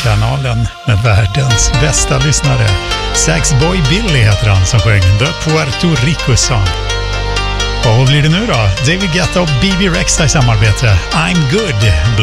kanalen med världens bästa lyssnare. Saxboy Billy heter han som sjöng The Puerto Rico Song. Och vad blir det nu då? David Guetta och BB Rexha i samarbete. I'm Good.